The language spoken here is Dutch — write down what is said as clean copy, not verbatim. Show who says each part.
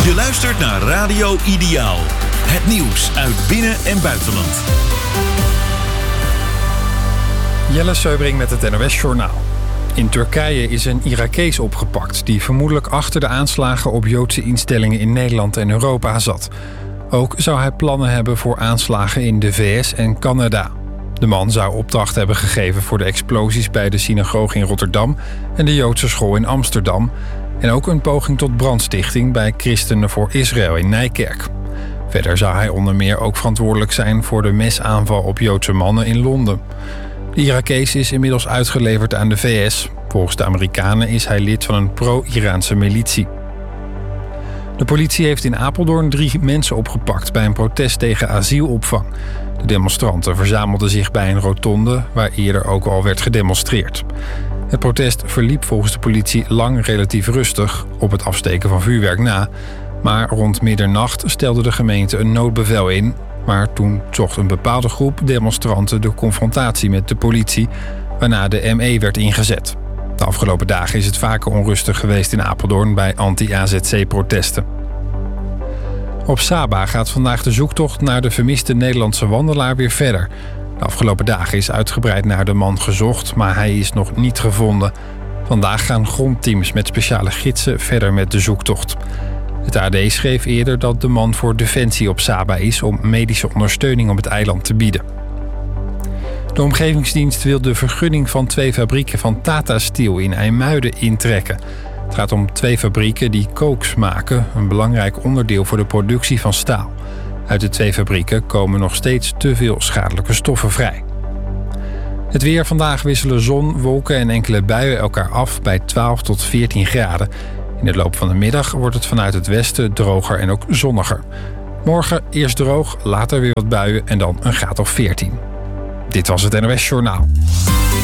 Speaker 1: Je luistert naar Radio Ideaal. Het nieuws uit binnen- en buitenland.
Speaker 2: Jelle Seubring met het NOS-journaal. In Turkije is een Irakees opgepakt die vermoedelijk achter de aanslagen op Joodse instellingen in Nederland en Europa zat. Ook zou hij plannen hebben voor aanslagen in de VS en Canada. De man zou opdracht hebben gegeven voor de explosies bij de synagoge in Rotterdam en de Joodse school in Amsterdam. En ook een poging tot brandstichting bij Christenen voor Israël in Nijkerk. Verder zou hij onder meer ook verantwoordelijk zijn voor de mesaanval op Joodse mannen in Londen. De Irakees is inmiddels uitgeleverd aan de VS. Volgens de Amerikanen is hij lid van een pro-Iraanse militie. De politie heeft in Apeldoorn 3 mensen opgepakt bij een protest tegen asielopvang. De demonstranten verzamelden zich bij een rotonde waar eerder ook al werd gedemonstreerd. Het protest verliep volgens de politie lang relatief rustig, op het afsteken van vuurwerk na. Maar rond middernacht stelde de gemeente een noodbevel in. Maar toen zocht een bepaalde groep demonstranten de confrontatie met de politie, waarna de ME werd ingezet. De afgelopen dagen is het vaker onrustig geweest in Apeldoorn bij anti-AZC-protesten. Op Saba gaat vandaag de zoektocht naar de vermiste Nederlandse wandelaar weer verder. De afgelopen dagen is uitgebreid naar de man gezocht, maar hij is nog niet gevonden. Vandaag gaan grondteams met speciale gidsen verder met de zoektocht. Het AD schreef eerder dat de man voor Defensie op Saba is om medische ondersteuning op het eiland te bieden. De Omgevingsdienst wil de vergunning van 2 fabrieken van Tata Steel in IJmuiden intrekken. Het gaat om 2 fabrieken die kooks maken, een belangrijk onderdeel voor de productie van staal. Uit de 2 fabrieken komen nog steeds te veel schadelijke stoffen vrij. Het weer: vandaag wisselen zon, wolken en enkele buien elkaar af bij 12 tot 14 graden. In de loop van de middag wordt het vanuit het westen droger en ook zonniger. Morgen eerst droog, later weer wat buien en dan een graad of 14. Dit was het NOS Journaal.